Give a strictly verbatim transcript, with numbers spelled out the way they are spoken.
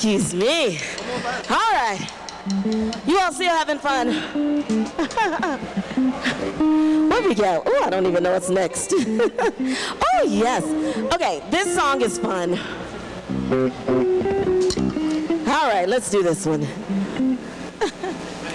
Excuse me. All right. You all still having fun? Where we go? Oh, I don't even know what's next. Oh, yes. Okay, this song is fun. All right, let's do this one.